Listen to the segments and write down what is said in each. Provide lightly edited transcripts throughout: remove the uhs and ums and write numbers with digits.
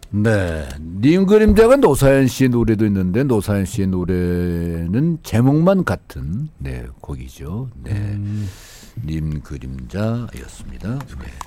네, 님 그림자가 노사연 씨의 노래도 있는데 노사연 씨의 노래는 제목만 같은 네 곡이죠. 네, 님 그림자였습니다.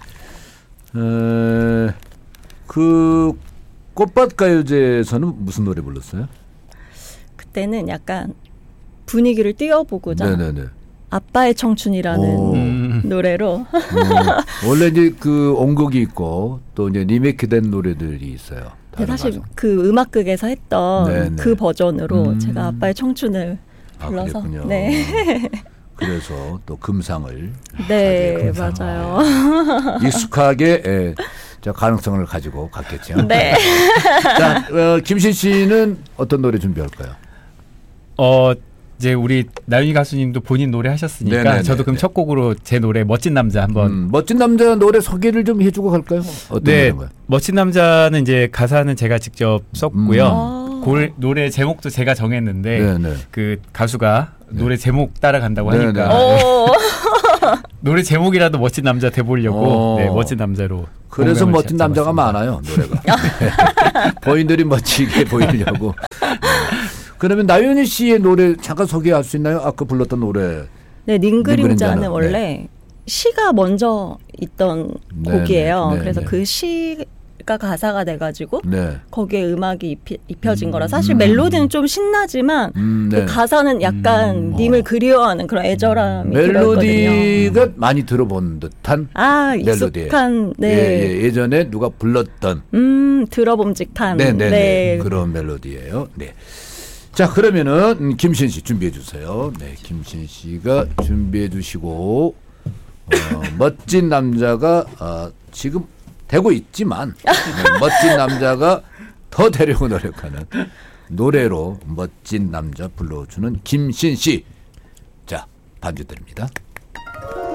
네. 그 꽃밭가요제에서는 무슨 노래 불렀어요? 그때는 약간 분위기를 띄워보고자 네네네. 아빠의 청춘이라는 노래로 원래 이제 그 온곡이 있고 또 이제 리메이크된 노래들이 있어요. 네, 사실 그 음악극에서 했던 네네. 그 버전으로 제가 아빠의 청춘을 불러서 그랬군요. 네. 그래서 또 금상을 네 맞아요. 익숙하게 저 가능성을 가지고 갔겠죠. 네. 자, 김신 씨는 어떤 노래 준비할까요? 이제 우리 나윤희 가수님도 본인 노래 하셨으니까 네네네. 저도 그럼 첫 곡으로 제 노래 멋진 남자 한번. 멋진 남자 노래 소개를 좀 해주고 갈까요? 어떤 네, 노래인가요? 멋진 남자는 이제 가사는 제가 직접 썼고요. 노래 제목도 제가 정했는데 네네. 그 가수가 노래 제목 따라간다고 네네. 하니까 노래 제목이라도 멋진 남자 돼보려고 네, 멋진 남자로. 그래서 공명을 멋진 남자가 잡았습니다. 많아요 노래가. 본인들이 멋지게 보이려고. 그러면 나윤희 씨의 노래 잠깐 소개할 수 있나요? 아까 불렀던 노래. 네, 님 그림자는 원래 네. 시가 먼저 있던 곡이에요. 네, 그래서 네. 그 시가 가사가 돼가지고 네. 거기에 음악이 입혀진 거라 사실 멜로디는 좀 신나지만 네. 그 가사는 약간 님을 그리워하는 그런 애절함이 멜로디가 들어있거든요. 많이 들어본 듯한 멜로디예요. 익숙한 네. 예전에 누가 불렀던 들어봄직한 네네네 네. 그런 멜로디예요. 네. 자 그러면은 김신 씨 준비해 주세요. 네, 김신 씨가 준비해 주시고 멋진 남자가 지금 되고 있지만 네, 멋진 남자가 더 되려고 노력하는 노래로 멋진 남자 불러주는 김신 씨. 자 반주 드립니다.